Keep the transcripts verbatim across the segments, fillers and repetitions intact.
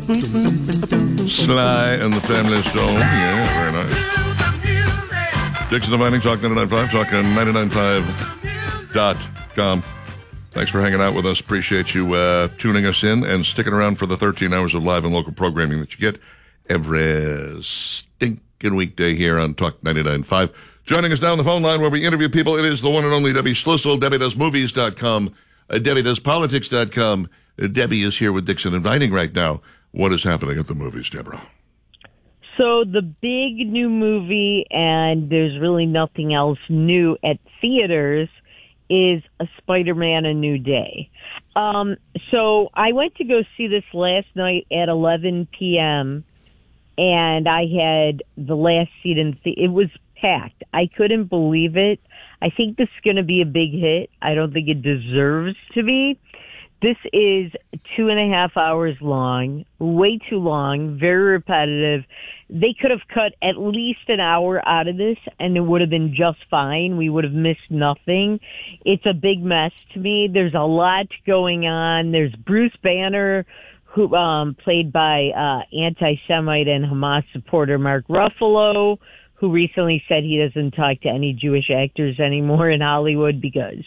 Sly and the Family Stone. Yeah, very nice. Dixon Dividing, Talk ninety-nine point five, Talk ninety-nine point five dot com. Thanks for hanging out with us. Appreciate you uh, tuning us in and sticking around for the thirteen hours of live and local programming that you get every stinking weekday here on Talk ninety-nine point five. Joining us down the phone line where we interview people, it is the one and only Debbie Schlussel, Debbie Does Movies dot com, uh, Debbie Does Politics dot com. Uh, Debbie is here with Dixon Inviting right now. What is happening at the movies, Deborah? So the big new movie, and there's really nothing else new at theaters, is a Spider-Man A New Day. Um, so I went to go see this last night at eleven p.m., and I had the last seat in the, it was packed. I couldn't believe it. I think this is going to be a big hit. I don't think it deserves to be. This is two and a half hours long, way too long, very repetitive. They could have cut at least an hour out of this, and it would have been just fine. We would have missed nothing. It's a big mess to me. There's a lot going on. There's Bruce Banner, who um, played by uh, anti-Semite and Hamas supporter Mark Ruffalo, who recently said he doesn't talk to any Jewish actors anymore in Hollywood because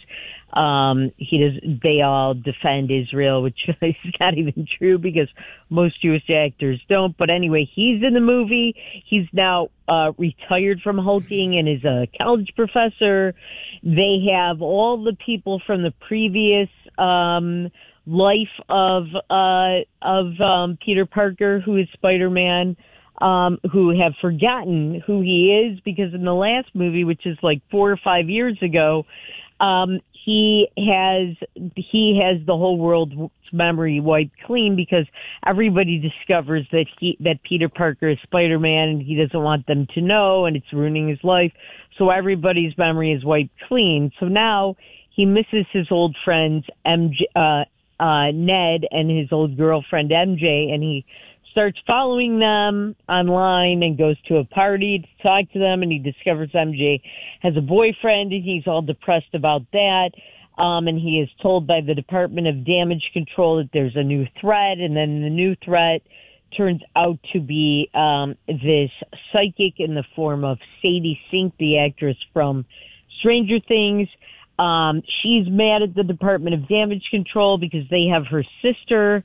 um, he does. They all defend Israel, which is not even true because most Jewish actors don't. But anyway, he's in the movie. He's now uh, retired from hulking and is a college professor. They have all the people from the previous um, life of uh, of um, Peter Parker, who is Spider-Man. Um, who have forgotten who he is because in the last movie, which is like four or five years ago, um, he has he has the whole world's memory wiped clean because everybody discovers that he that Peter Parker is Spider-Man and he doesn't want them to know and it's ruining his life. So everybody's memory is wiped clean. So now he misses his old friends M J, uh, uh, Ned and his old girlfriend M J, and he starts following them online and goes to a party to talk to them, and he discovers M J has a boyfriend, and he's all depressed about that. Um, and he is told by the Department of Damage Control that there's a new threat, and then the new threat turns out to be um, this psychic in the form of Sadie Sink, the actress from Stranger Things. Um, she's mad at the Department of Damage Control because they have her sister.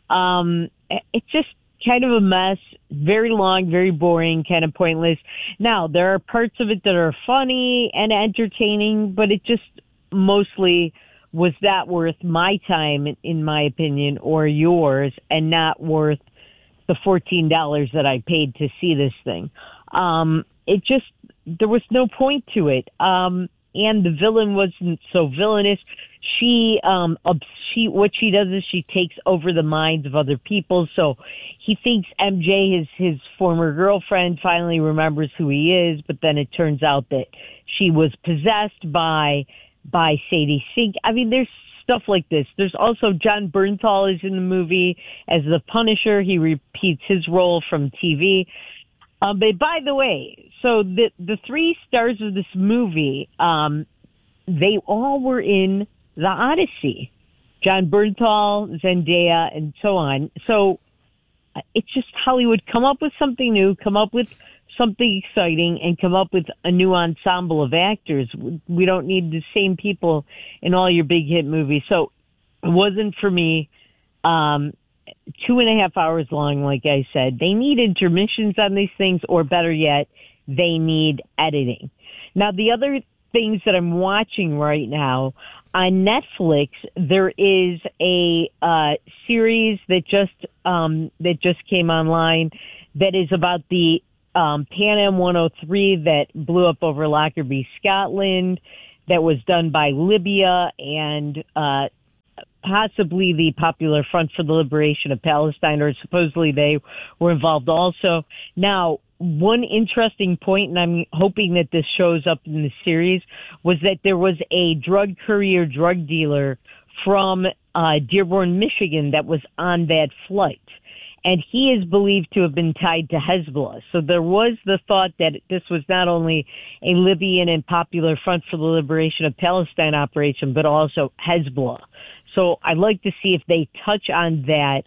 Um, it's just kind of a mess, very long, very boring, kind of pointless. Now, there are parts of it that are funny and entertaining, but it just mostly was not worth my time, in my opinion, or yours, and not worth the fourteen dollars that I paid to see this thing. Um, it just, there was no point to it. Um, and the villain wasn't so villainous. She, um, she, what she does is she takes over the minds of other people. So he thinks M J, his, his former girlfriend, finally remembers who he is, but then it turns out that she was possessed by, by Sadie Sink. I mean, there's stuff like this. There's also John Bernthal is in the movie as the Punisher. He repeats his role from T V. Um, but by the way, so the, the three stars of this movie, um, they all were in The Odyssey. John Bernthal, Zendaya, and so on. So uh, it's just Hollywood. Come up with something new, come up with something exciting, and come up with a new ensemble of actors. We don't need the same people in all your big hit movies. So it wasn't for me. Um, two and a half hours long, like I said. They need intermissions on these things, or better yet, they need editing. Now, the other things that I'm watching right now, on Netflix, there is a uh, series that just um, that just came online that is about the um, Pan Am one oh three that blew up over Lockerbie, Scotland, that was done by Libya and uh, possibly the Popular Front for the Liberation of Palestine, or supposedly they were involved also. Now, one interesting point, and I'm hoping that this shows up in the series, was that there was a drug courier, drug dealer from uh, Dearborn, Michigan that was on that flight. And he is believed to have been tied to Hezbollah. So there was the thought that this was not only a Libyan and Popular Front for the Liberation of Palestine operation, but also Hezbollah. So I'd like to see if they touch on that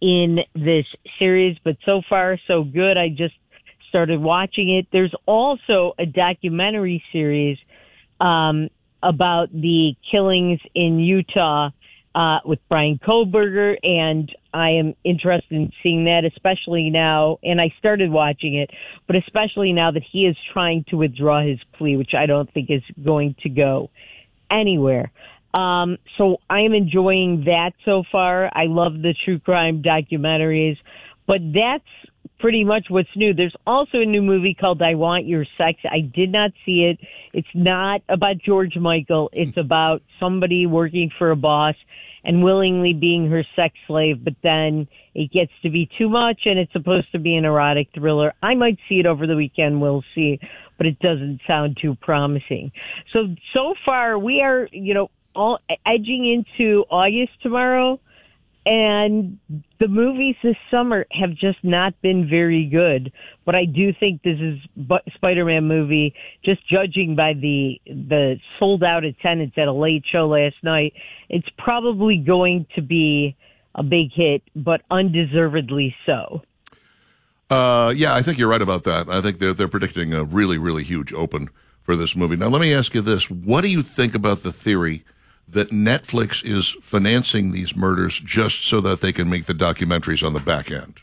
in this series, but so far so good. I just started watching it. There's also a documentary series um, about the killings in Utah uh, with Brian Kohlberger, and I am interested in seeing that, especially now, and I started watching it, but especially now that he is trying to withdraw his plea, which I don't think is going to go anywhere. Um, so I am enjoying that so far. I love the true crime documentaries, but that's pretty much what's new. There's also a new movie called I Want Your Sex. I did not see it. It's not about George Michael. It's about somebody working for a boss and willingly being her sex slave, but then it gets to be too much, and it's supposed to be an erotic thriller. I might see it over the weekend. We'll see, but it doesn't sound too promising. So, so far, we are, you know, all edging into August tomorrow, and the movies this summer have just not been very good. But I do think this is a Spider-Man movie, just judging by the the sold-out attendance at a late show last night, it's probably going to be a big hit, but undeservedly so. Uh, yeah, I think you're right about that. I think they're, they're predicting a really, really huge open for this movie. Now, let me ask you this. What do you think about the theory that Netflix is financing these murders just so that they can make the documentaries on the back end?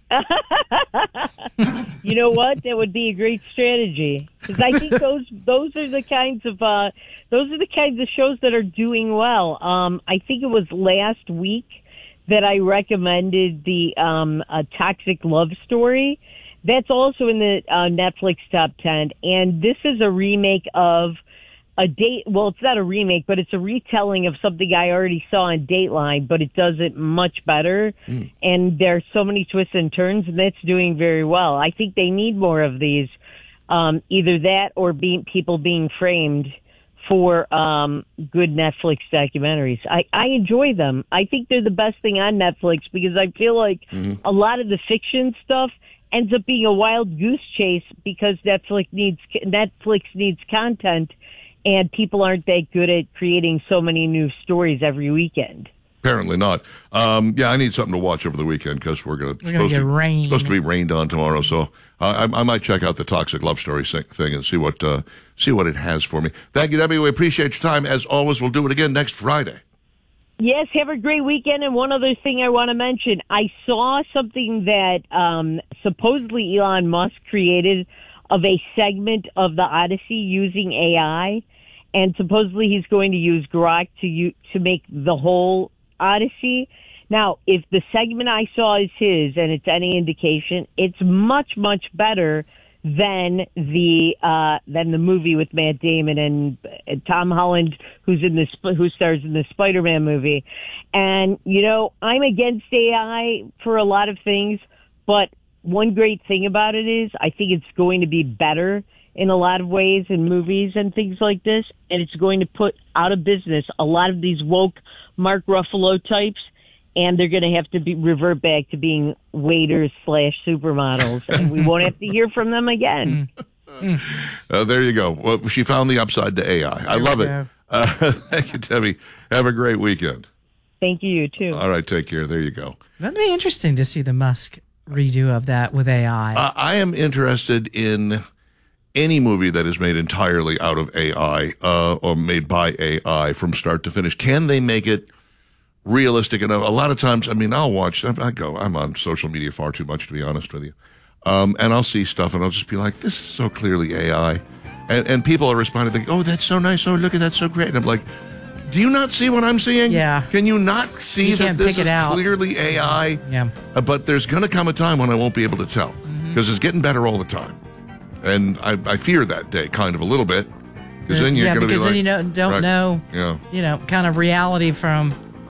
You know what? That would be a great strategy, because I think those those are the kinds of uh, those are the kinds of shows that are doing well. Um, I think it was last week that I recommended the um, a Toxic Love Story. That's also in the uh, Netflix top ten, and this is a remake of a date. Well, it's not a remake, but it's a retelling of something I already saw on Dateline, but it does it much better. Mm. And there's so many twists and turns, and that's doing very well. I think they need more of these, um, either that or being people being framed for um, good Netflix documentaries. I, I enjoy them. I think they're the best thing on Netflix, because I feel like mm-hmm. a lot of the fiction stuff ends up being a wild goose chase because Netflix needs Netflix needs content. And people aren't that good at creating so many new stories every weekend. Apparently not. Um, yeah, I need something to watch over the weekend because we're going to get rain. Supposed to be rained on tomorrow. So uh, I, I might check out the Toxic Love Story thing and see what uh, see what it has for me. Thank you, Debbie. We appreciate your time. As always, we'll do it again next Friday. Yes, have a great weekend. And one other thing I want to mention. I saw something that um, supposedly Elon Musk created of a segment of the Odyssey using A I. And supposedly he's going to use Grok to u- to make the whole Odyssey. Now, if the segment I saw is his, and it's any indication, it's much, much better than the uh, than the movie with Matt Damon and, and Tom Holland, who's in this who stars in the Spider-Man movie. And you know, I'm against A I for a lot of things, but one great thing about it is I think it's going to be better in a lot of ways in movies and things like this, and it's going to put out of business a lot of these woke Mark Ruffalo types, and they're going to have to be revert back to being waiters slash supermodels, and we won't have to hear from them again. Mm. Uh, there you go. Well, she found the upside to A I. I love it. Uh, thank you, Debbie. Have a great weekend. Thank you, you too. All right, take care. There you go. That'd be interesting to see the Musk redo of that with A I. Uh, I am interested in any movie that is made entirely out of A I uh, or made by A I from start to finish. Can they make it realistic enough? A lot of times, I mean, I'll watch, I go, I'm on social media far too much, to be honest with you. Um, and I'll see stuff and I'll just be like, this is so clearly A I. And, and people are responding, thinking, oh, that's so nice. Oh, look at that, so great. And I'm like, do you not see what I'm seeing? Yeah. Can you not see you that this pick it is out. clearly A I? Yeah. Uh, but there's going to come a time when I won't be able to tell because mm-hmm. it's getting better all the time. And I, I fear that day kind of a little bit. Because then you're yeah, going to be because like, then you don't, don't right, know, yeah. you know, kind of reality from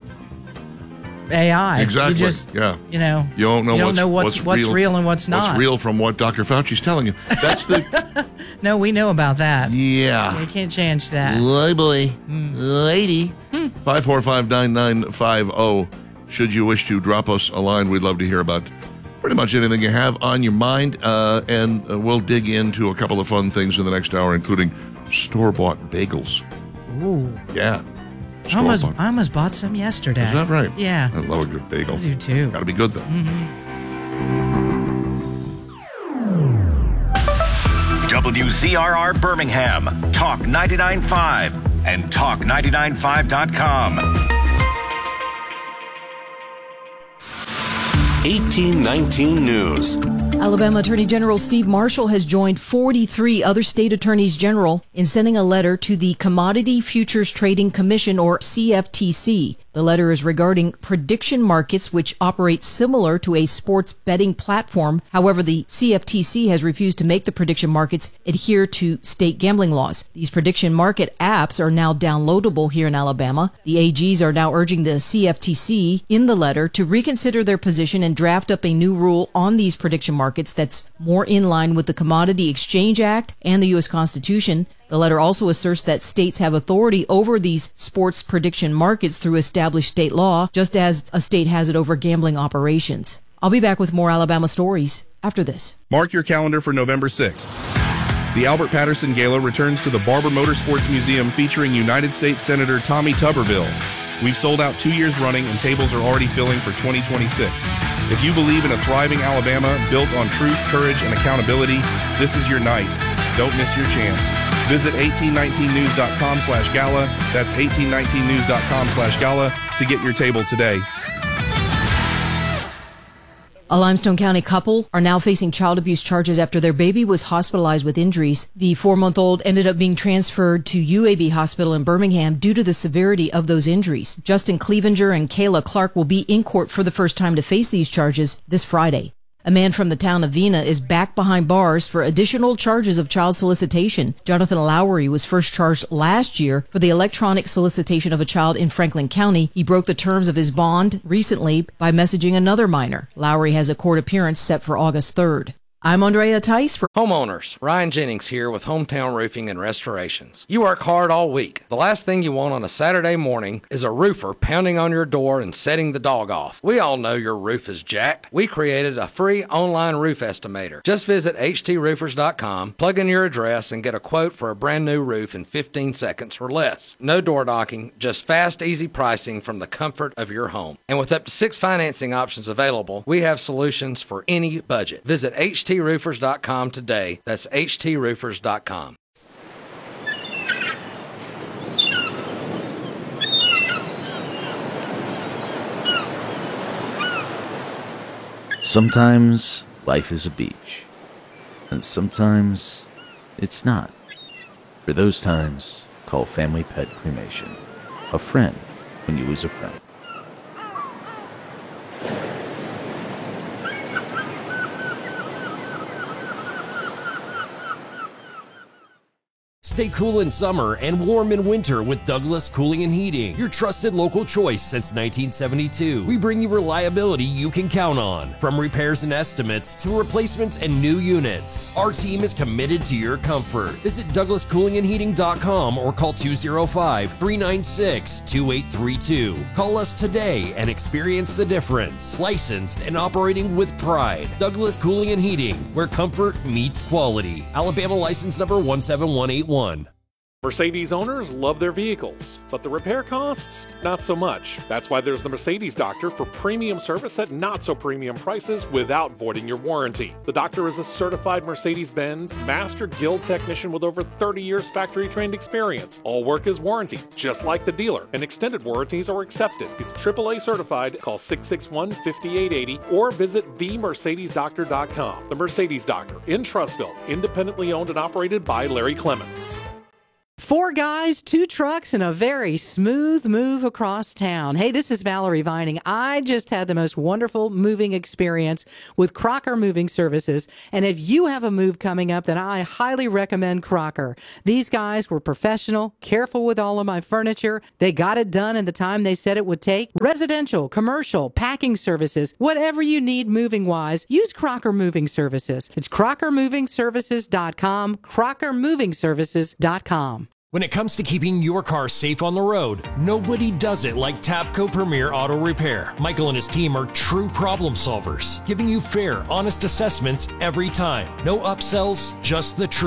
A I. Exactly. You just, yeah. you know, you don't know, you don't what's, know what's, what's, what's real, real and what's not. What's real from what Doctor Fauci's telling you. That's the. No, we know about that. Yeah. You can't change that. Boy, boy. Mm. Lady. Hmm. five four five, nine nine five zero. Should you wish to drop us a line, we'd love to hear about pretty much anything you have on your mind, uh, and uh, we'll dig into a couple of fun things in the next hour, including store-bought bagels. Ooh. Yeah. I almost, Straw bun. I almost bought some yesterday. Is that right? Yeah. I love a good bagel. I do too. Got to be good, though. Mm-hmm. W Z R R Birmingham, Talk ninety-nine point five, and talk ninety-nine five dot com. eighteen nineteen News. Alabama Attorney General Steve Marshall has joined forty-three other state attorneys general in sending a letter to the Commodity Futures Trading Commission, or C F T C. The letter is regarding prediction markets, which operate similar to a sports betting platform. However, the C F T C has refused to make the prediction markets adhere to state gambling laws. These prediction market apps are now downloadable here in Alabama. The A Gs are now urging the C F T C in the letter to reconsider their position and draft up a new rule on these prediction markets that's more in line with the Commodity Exchange Act and the U S Constitution. The letter also asserts that states have authority over these sports prediction markets through established state law, just as a state has it over gambling operations. I'll be back with more Alabama stories after this. Mark your calendar for November sixth. The Albert Patterson Gala returns to the Barber Motorsports Museum featuring United States Senator Tommy Tuberville. We've sold out two years running and tables are already filling for twenty twenty-six. If you believe in a thriving Alabama built on truth, courage, and accountability, this is your night. Don't miss your chance. Visit eighteen nineteen news dot com slash gala. That's eighteen nineteen news dot com slash gala to get your table today. A Limestone County couple are now facing child abuse charges after their baby was hospitalized with injuries. The four-month-old ended up being transferred to U A B Hospital in Birmingham due to the severity of those injuries. Justin Clevenger and Kayla Clark will be in court for the first time to face these charges this Friday. A man from the town of Vina is back behind bars for additional charges of child solicitation. Jonathan Lowry was first charged last year for the electronic solicitation of a child in Franklin County. He broke the terms of his bond recently by messaging another minor. Lowry has a court appearance set for August third. I'm Andrea Tice for Homeowners. Ryan Jennings here with Hometown Roofing and Restorations. You work hard all week. The last thing you want on a Saturday morning is a roofer pounding on your door and setting the dog off. We all know your roof is jacked. We created a free online roof estimator. Just visit H T roofers dot com, plug in your address, and get a quote for a brand new roof in fifteen seconds or less. No door knocking, just fast, easy pricing from the comfort of your home. And with up to six financing options available, we have solutions for any budget. Visit H T roofers dot com today. That's H T roofers dot com. Sometimes life is a beach, and sometimes it's not. For those times, call Family Pet Cremation. A friend when you lose a friend. Stay cool in summer and warm in winter with Douglas Cooling and Heating, your trusted local choice since nineteen seventy-two. We bring you reliability you can count on. From repairs and estimates to replacements and new units, our team is committed to your comfort. Visit douglas cooling and heating dot com or call two oh five, three nine six, two eight three two. Call us today and experience the difference. Licensed and operating with pride. Douglas Cooling and Heating, where comfort meets quality. Alabama license number one seven one eight one. Mercedes owners love their vehicles, but the repair costs, not so much. That's why there's the Mercedes Doctor for premium service at not so premium prices without voiding your warranty. The Doctor is a certified Mercedes-Benz Master Guild technician with over thirty years factory trained experience. All work is warranted, just like the dealer, and extended warranties are accepted. He's triple A certified. Call six six one, five eight eight zero or visit the mercedes doctor dot com. The Mercedes Doctor in Trussville, independently owned and operated by Larry Clements. Four guys, two trucks, and a very smooth move across town. Hey, this is Valerie Vining. I just had the most wonderful moving experience with Crocker Moving Services. And if you have a move coming up, then I highly recommend Crocker. These guys were professional, careful with all of my furniture. They got it done in the time they said it would take. Residential, commercial, packing services, whatever you need moving-wise, use Crocker Moving Services. It's crocker moving services dot com, crocker moving services dot com. When it comes to keeping your car safe on the road, nobody does it like Tapco Premier Auto Repair. Michael and his team are true problem solvers, giving you fair, honest assessments every time. No upsells, just the truth.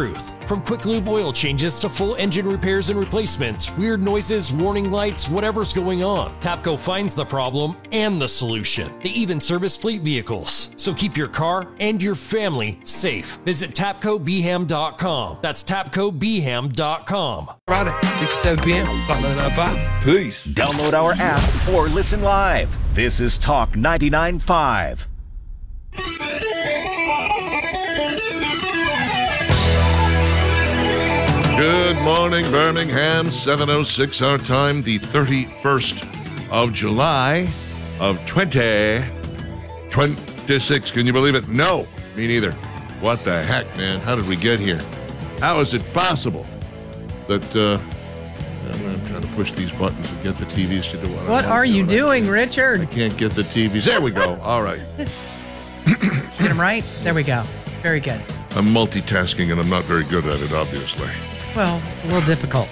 From quick lube oil changes to full engine repairs and replacements, weird noises, warning lights, whatever's going on, Tapco finds the problem and the solution. They even service fleet vehicles. So keep your car and your family safe. Visit tapco b ham dot com. That's tapco b ham dot com. Friday, six to seven p.m. Talk ninety-nine point five. Peace. Download our app or listen live. This is Talk ninety-nine point five. Good morning, Birmingham. seven oh six our time, the thirty-first of July of twenty twenty-six. Can you believe it? No, me neither. What the heck, man? How did we get here? How is it possible that uh, I'm trying to push these buttons and get the T Vs to do what I What want are to do, you and I doing, can't- Richard? I can't get the T Vs. There we go. All right. Get him right? There we go. Very good. I'm multitasking, and I'm not very good at it, obviously. Well, it's a little difficult.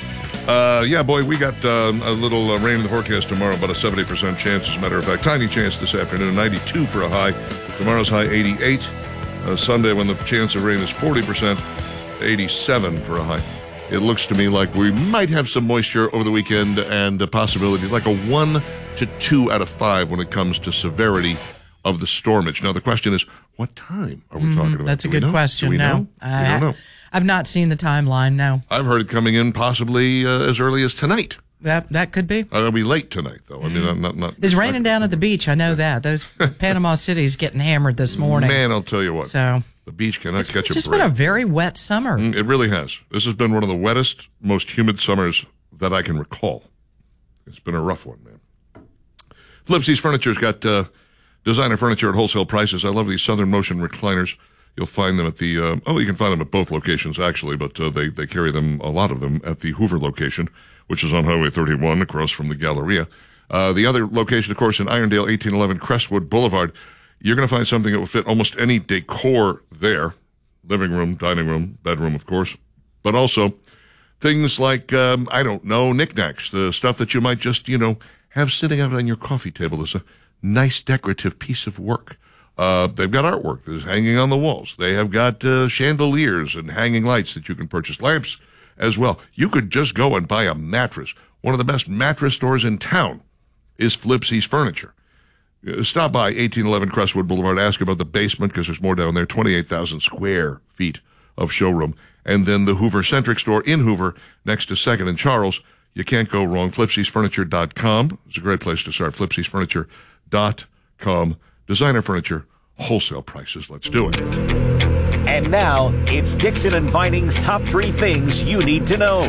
Uh, yeah, boy, we got uh, a little uh, rain in the forecast tomorrow, about a seventy percent chance, as a matter of fact. Tiny chance this afternoon, ninety-two for a high. Tomorrow's high, eighty-eight. Uh, Sunday, when the chance of rain is forty percent, eighty-seven for a high. It looks to me like we might have some moisture over the weekend and a possibility, like a one to two out of five when it comes to severity of the stormage. Now, the question is, what time are we Mhm, talking about? That's a Do we good know? question. Do we no, know? I, we don't know. I've not seen the timeline. No, I've heard it coming in possibly uh, as early as tonight. that that could be. Uh, it'll be late tonight, though. I mean, I'm not not. It's raining down at the beach. I know that. Those Panama City's getting hammered this morning. Man, I'll tell you what. So the beach cannot catch a just break. been a very wet summer. Mm, It really has. This has been one of the wettest, most humid summers that I can recall. It's been a rough one, man. Flipsy's Furniture's got uh, designer furniture at wholesale prices. I love these Southern Motion recliners. You'll find them at the, uh, oh, you can find them at both locations, actually, but uh, they, they carry them, a lot of them, at the Hoover location, which is on Highway thirty-one across from the Galleria. Uh, the other location, of course, in Irondale, eighteen eleven Crestwood Boulevard. You're going to find something that will fit almost any decor there. Living room, dining room, bedroom, of course. But also things like, um, I don't know, knickknacks, the stuff that you might just, you know, have sitting out on your coffee table as a nice decorative piece of work. Uh, they've got artwork that is hanging on the walls. They have got uh, chandeliers and hanging lights that you can purchase, lamps as well. You could just go and buy a mattress. One of the best mattress stores in town is Flipsy's Furniture. Uh, Stop by eighteen eleven Crestwood Boulevard. Ask about the basement because there's more down there. twenty-eight thousand square feet of showroom. And then the Hoover Centric store in Hoover next to second and Charles. You can't go wrong. Flipsys Furniture dot com. It's a great place to start. Flipsys Furniture dot com. Designer furniture, wholesale prices. Let's do it. And now, it's Dixon and Vining's top three things you need to know.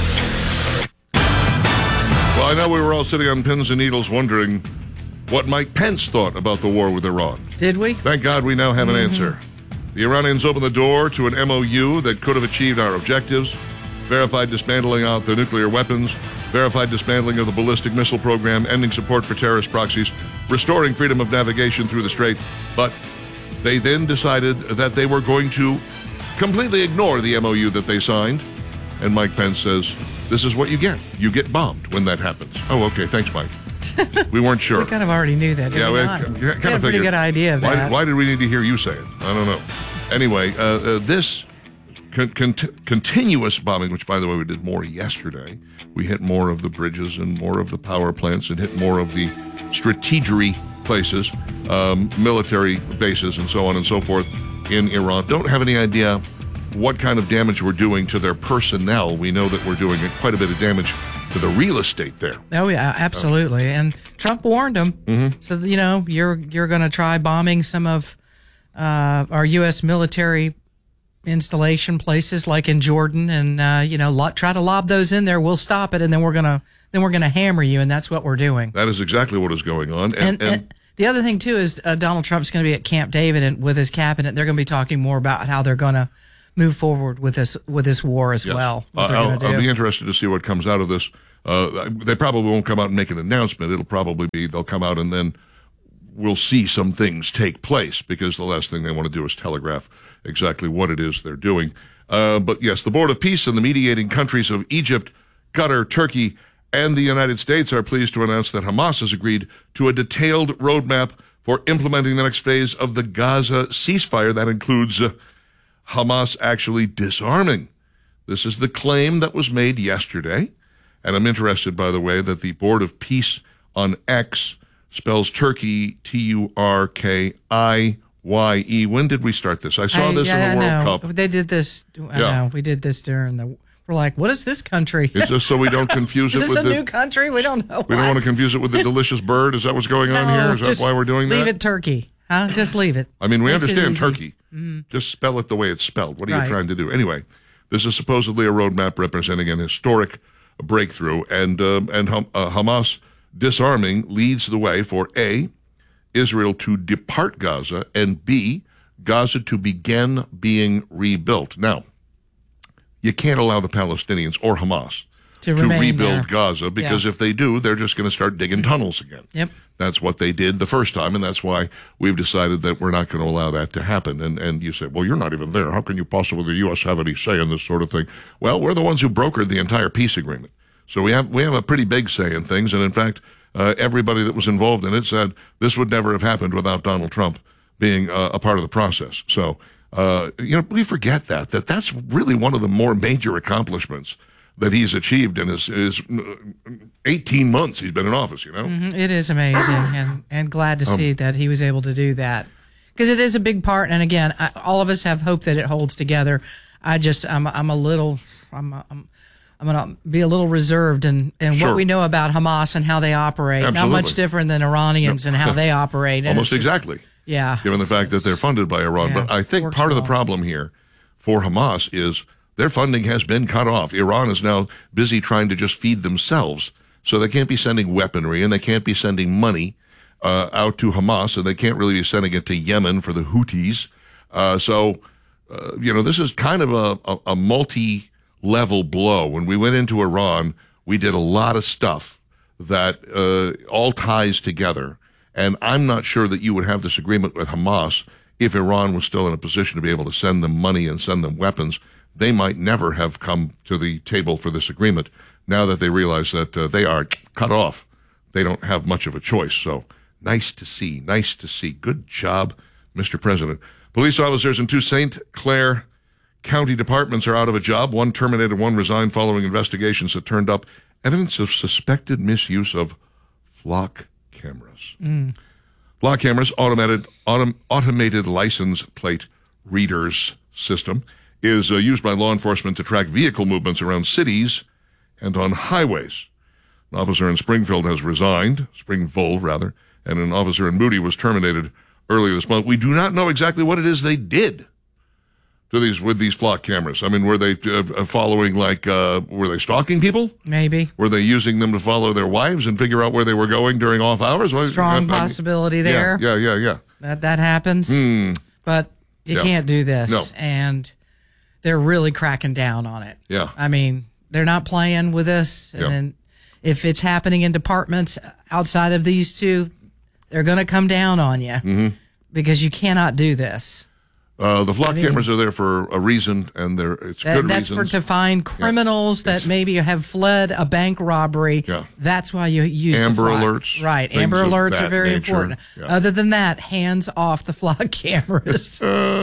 Well, I know we were all sitting on pins and needles wondering what Mike Pence thought about the war with Iran. Did we? Thank God we now have an Mhm. answer. The Iranians opened the door to an M O U that could have achieved our objectives, verified dismantling of the nuclear weapons, verified dismantling of the ballistic missile program, ending support for terrorist proxies, restoring freedom of navigation through the Strait. But they then decided that they were going to completely ignore the M O U that they signed. And Mike Pence says, this is what you get. You get bombed when that happens. Oh, okay. Thanks, Mike. We weren't sure. We kind of already knew that. Did Yeah, we we not? kind We of had a pretty figured. good idea of why, that. Why did we need to hear you say it? I don't know. Anyway, uh, uh, this con- con- continuous bombing, which, by the way, we did more yesterday. We hit more of the bridges and more of the power plants and hit more of the strategery places, um, military bases, and so on and so forth in Iran. Don't have any idea what kind of damage we're doing to their personnel. We know that we're doing quite a bit of damage to the real estate there. Oh yeah, absolutely. And Trump warned them. Mm-hmm. So you know you're you're going to try bombing some of uh, our U S military installation places, like in Jordan, and uh, you know lo- try to lob those in there. We'll stop it, and then we're gonna then we're gonna hammer you, and that's what we're doing. That is exactly what is going on. And, And, and, and the other thing too is uh, Donald Trump's going to be at Camp David, and with his cabinet, they're going to be talking more about how they're going to move forward with this with this war as yes. well. Uh, What they're I'll, gonna I'll do. be interested to see what comes out of this. Uh, they probably won't come out and make an announcement. It'll probably be they'll come out and then we'll see some things take place, because the last thing they want to do is telegraph exactly what it is they're doing. Uh, but yes, the Board of Peace and the mediating countries of Egypt, Qatar, Turkey, and the United States are pleased to announce that Hamas has agreed to a detailed roadmap for implementing the next phase of the Gaza ceasefire. That includes uh, Hamas actually disarming. This is the claim that was made yesterday. And I'm interested, by the way, that the Board of Peace on X spells Turkey T U R K I Y E. When did we start this? I saw I, this yeah, in the I World know. Cup. They did this. I Yeah. know. We did this during the. We're like, what is this country? Is this so we don't confuse is it this with a the, new country? We don't know. we don't want to confuse it with the delicious bird? Is that what's going on No, here? Is that just why we're doing leave that? it Turkey. Huh? Just leave it. I mean, we Makes it understand easy. Turkey. Mm-hmm. Just spell it the way it's spelled. What are Right. you trying to do? Anyway, this is supposedly a roadmap representing an historic breakthrough, and uh, and Ham- uh, Hamas disarming leads the way for A, Israel to depart Gaza, and B, Gaza to begin being rebuilt. Now, you can't allow the Palestinians or Hamas To to remain rebuild there. Gaza, because Yeah. if they do, they're just going to start digging tunnels again. Yep. That's what they did the first time, and that's why we've decided that we're not going to allow that to happen. And and you say, well, you're not even there. How can you possibly, the U S, have any say in this sort of thing? Well, we're the ones who brokered the entire peace agreement. So we have we have a pretty big say in things, and in fact, uh, everybody that was involved in it said this would never have happened without Donald Trump being uh, a part of the process. So, uh, you know, we forget that, that that's really one of the more major accomplishments that he's achieved in his, his eighteen months he's been in office, you know? Mhm. It is amazing, and, and glad to see Um, that he was able to do that. Because it is a big part, and again, I, all of us have hope that it holds together. I just, I'm, I'm a little, I'm, I'm, I'm going to be a little reserved in, in Sure. what we know about Hamas and how they operate. Absolutely. Not much different than Iranians No. and how they operate. And Almost it's just- exactly. Yeah. Given the fact that they're funded by Iran. Yeah, But I think works part of the well. problem here for Hamas is their funding has been cut off. Iran is now busy trying to just feed themselves. So they can't be sending weaponry, and they can't be sending money uh, out to Hamas, and they can't really be sending it to Yemen for the Houthis. Uh, so, uh, you know, this is kind of a, a, a multi-level blow. When we went into Iran, we did a lot of stuff that uh, all ties together. And I'm not sure that you would have this agreement with Hamas if Iran was still in a position to be able to send them money and send them weapons. They might never have come to the table for this agreement now that they realize that uh, they are cut off. They don't have much of a choice. So nice to see. Nice to see. Good job, Mister President. Police officers in two Saint Clair County departments are out of a job. One terminated, one resigned following investigations that turned up evidence of suspected misuse of flock cameras. Mm. Flock cameras, automated autom- automated license plate readers system, is uh, used by law enforcement to track vehicle movements around cities and on highways. An officer in Springfield has resigned, Springville rather, and an officer in Moody was terminated earlier this month. We do not know exactly what it is they did to these with these flock cameras. I mean, were they uh, following like uh, were they stalking people? Maybe. Were they using them to follow their wives and figure out where they were going during off hours? Well, Strong I mean, possibility there. Yeah, yeah, yeah, yeah. That that happens. Hmm. But you Yeah. can't do this. No. And they're really cracking down on it. Yeah. I mean, they're not playing with this. Yeah. And if it's happening in departments outside of these two, they're going to come down on you Mm-hmm. because you cannot do this. Uh, the flock I mean- cameras are there for a reason, and they're it's That- good that's reasons. for to find criminals that maybe have fled a bank robbery. Yeah. That's why you use Amber the flock. alerts, Right. things Amber of alerts that are very nature. important. Yeah. Other than that, hands off the flock cameras.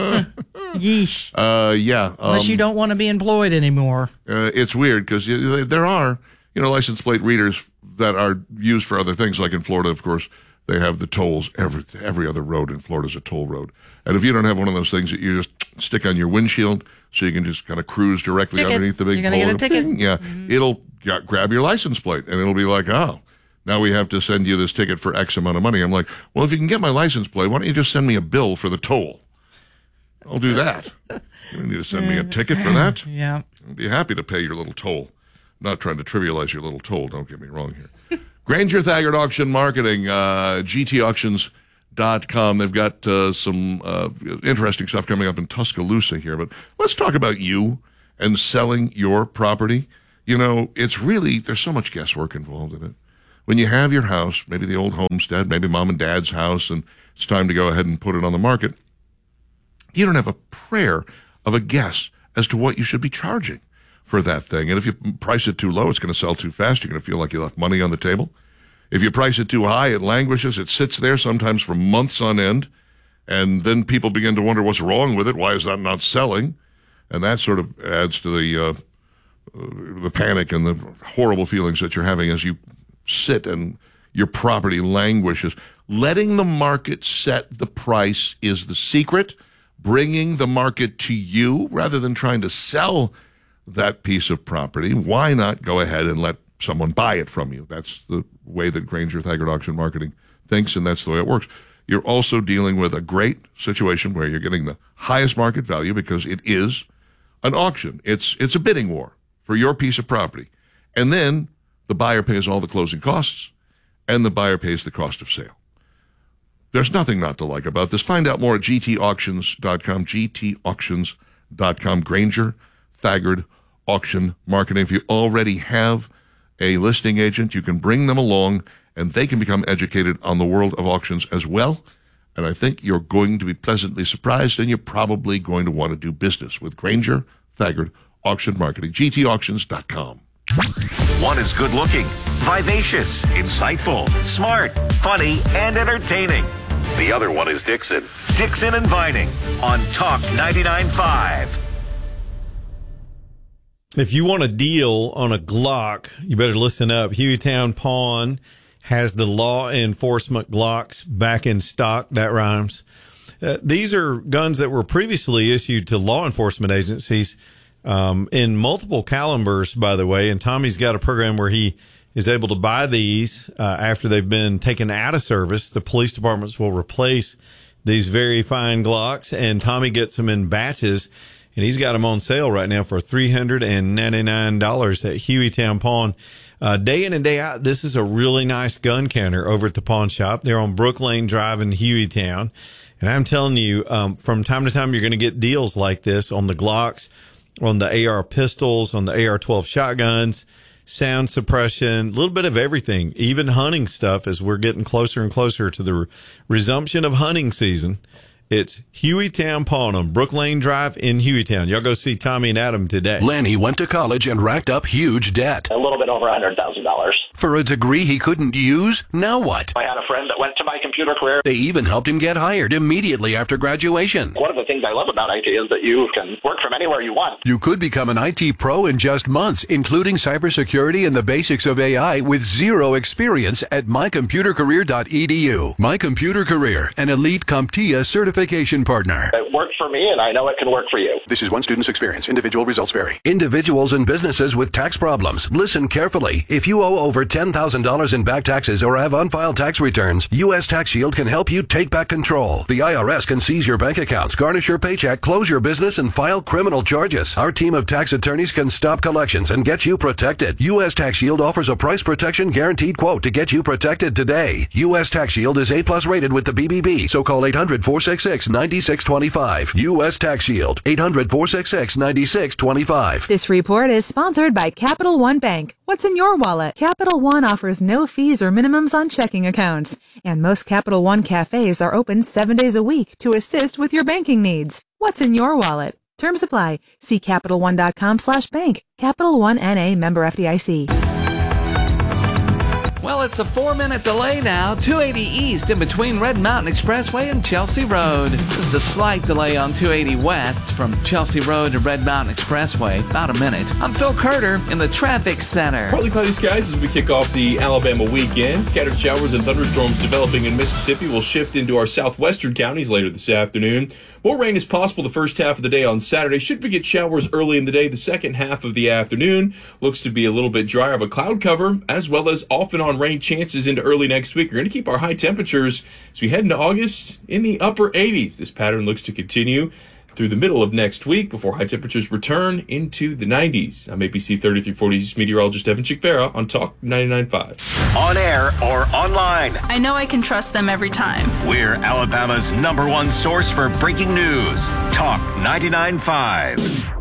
Yeesh. Uh, yeah. Unless um, you don't want to be employed anymore. Uh, it's weird because there are, you know, license plate readers that are used for other things. Like in Florida, of course, they have the tolls. Every every other road in Florida is a toll road. And if you don't have one of those things that you just stick on your windshield so you can just kind of cruise directly Ticket. underneath the big You're gonna pole, get a and ticket. bing, yeah, it'll g- grab your license plate and it'll be like, oh, now we have to send you this ticket for X amount of money. I'm like, well, if you can get my license plate, why don't you just send me a bill for the toll? I'll do that. You don't need to send me a ticket for that. Yeah. I'd be happy to pay your little toll. I'm not trying to trivialize your little toll. Don't get me wrong here. Granger Thaggart Auction Marketing, uh, G T auctions dot com. They've got uh, some uh, interesting stuff coming up in Tuscaloosa here. But let's talk about you and selling your property. You know, it's really, there's so much guesswork involved in it. When you have your house, maybe the old homestead, maybe mom and dad's house, and it's time to go ahead and put it on the market, you don't have a prayer of a guess as to what you should be charging for that thing. And if you price it too low, it's going to sell too fast. You're going to feel like you left money on the table. If you price it too high, it languishes. It sits there sometimes for months on end. And then people begin to wonder what's wrong with it. Why is that not selling? And that sort of adds to the uh, uh, the panic and the horrible feelings that you're having as you sit and your property languishes. Letting the market set the price is the secret. Bringing the market to you rather than trying to sell that piece of property. Why not go ahead and let someone buy it from you? That's the way that Granger Thaggart Auction Marketing thinks, and that's the way it works. You're also dealing with a great situation where you're getting the highest market value because it is an auction. It's it's a bidding war for your piece of property. And then the buyer pays all the closing costs, and the buyer pays the cost of sale. There's nothing not to like about this. Find out more at G T auctions dot com, G T auctions dot com. Granger Thaggart Auction Marketing. If you already have a listing agent, you can bring them along, and they can become educated on the world of auctions as well. And I think you're going to be pleasantly surprised, and you're probably going to want to do business with Granger Thaggart Auction Marketing. G T auctions dot com. One is good looking, vivacious, insightful, smart, funny, and entertaining. The other one is Dixon. Dixon and Vining on Talk ninety-nine point five. If you want a deal on a Glock, you better listen up. Hueytown Pawn has the law enforcement Glocks back in stock. That rhymes. Uh, these are guns that were previously issued to law enforcement agencies um, in multiple calibers, by the way. And Tommy's got a program where he is able to buy these uh, after they've been taken out of service. The police departments will replace these very fine Glocks, and Tommy gets them in batches. And he's got them on sale right now for three hundred ninety-nine dollars at Hueytown Pawn. Uh, day in and day out, this is a really nice gun counter over at the pawn shop. They're on Brook Lane Drive in Hueytown. And I'm telling you, um, from time to time, you're going to get deals like this on the Glocks, on the A R pistols, on the A R twelve shotguns, sound suppression, a little bit of everything, even hunting stuff as we're getting closer and closer to the re- resumption of hunting season. It's Hueytown Pawn on Brook Lane Drive in Hueytown. Y'all go see Tommy and Adam today. Lanny went to college and racked up huge debt. A little bit over one hundred thousand dollars. For a degree he couldn't use? Now what? I had a friend that went to my computer career. They even helped him get hired immediately after graduation. One of the things I love about I T is that you can work from anywhere you want. You could become an I T pro in just months, including cybersecurity and the basics of A I with zero experience at my computer career dot e d u. My Computer Career, an elite CompTIA certification partner. It worked for me, and I know it can work for you. This is one student's experience. Individual results vary. Individuals and businesses with tax problems. Listen carefully. If you owe over ten thousand dollars in back taxes or have unfiled tax returns, U S Tax Shield can help you take back control. The I R S can seize your bank accounts, garnish your paycheck, close your business, and file criminal charges. Our team of tax attorneys can stop collections and get you protected. U S Tax Shield offers a price protection guaranteed quote to get you protected today. U S Tax Shield is A plus rated with the B B B, so call eight hundred, four six six, nine six two five. U S Tax Shield, eight hundred, four six six, nine six two five. This report is sponsored by Capital One Bank. What's in your wallet? Capital One offers no fees or minimums on checking accounts. And most Capital One cafes are open seven days a week to assist with your banking needs. What's in your wallet? Terms apply. See Capital One dot com slash bank. Capital One N A member F D I C. Well, it's a four-minute delay now, two eighty East in between Red Mountain Expressway and Chelsea Road. Just a slight delay on two eighty West from Chelsea Road to Red Mountain Expressway, about a minute. I'm Phil Carter in the traffic center. Partly cloudy skies as we kick off the Alabama weekend. Scattered showers and thunderstorms developing in Mississippi will shift into our southwestern counties later this afternoon. More rain is possible the first half of the day on Saturday. Should we get showers early in the day, the second half of the afternoon looks to be a little bit drier of a cloud cover, as well as off and on rain chances into early next week. We're going to keep our high temperatures as we head into August in the upper eighties. This pattern looks to continue through the middle of next week before high temperatures return into the nineties. I'm A B C thirty-three forty's meteorologist Evan Chickvera on Talk ninety-nine point five. On air or online, I know I can trust them every time. we're Alabama's number one source for breaking news. Talk ninety-nine point five.